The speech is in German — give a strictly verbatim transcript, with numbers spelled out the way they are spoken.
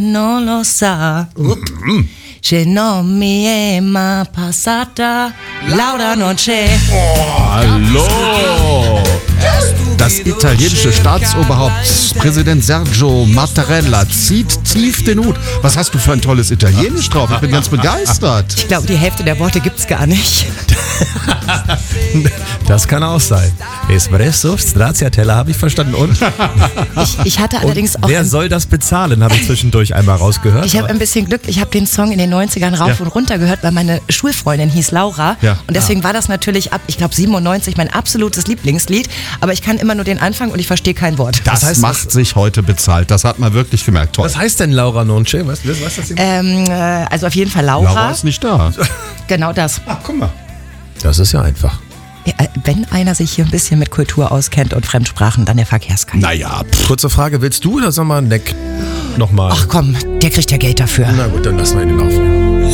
non lo sa. Je non mi è mai passata Laura Noche. Oh, hallo! Das italienische Staatsoberhaupt, Präsident Sergio Mattarella, zieht tief den Hut. Was hast du für ein tolles Italienisch drauf? Ich bin ganz begeistert. Ich glaube, die Hälfte der Worte gibt's gar nicht. Das kann auch sein. Espresso, Stracciatella habe ich verstanden. Und? Ich, ich hatte allerdings und auch... wer soll das bezahlen, habe ich zwischendurch einmal rausgehört. Ich habe ein bisschen Glück. Ich habe den Song in den neunzigern rauf Ja. und runter gehört, weil meine Schulfreundin hieß Laura. Ja. Und deswegen war das natürlich ab, ich glaube, siebenundneunzig mein absolutes Lieblingslied. Aber ich kann immer nur den Anfang und ich verstehe kein Wort. Das, Das heißt, macht das- sich heute bezahlt. Das hat man wirklich gemerkt. Toll. Was heißt denn Laura Noche? Was, was, was das denn? Ähm, äh, also auf jeden Fall Laura. Laura ist nicht da. Genau das. Ach, guck mal. Das ist ja einfach. Ja, äh, wenn einer sich hier ein bisschen mit Kultur auskennt und Fremdsprachen, dann der Verkehrskaiser. Naja, pff. Kurze Frage, willst du oder soll man Neck nochmal? Ach komm, der kriegt ja Geld dafür. Na gut, dann lassen wir ihn laufen.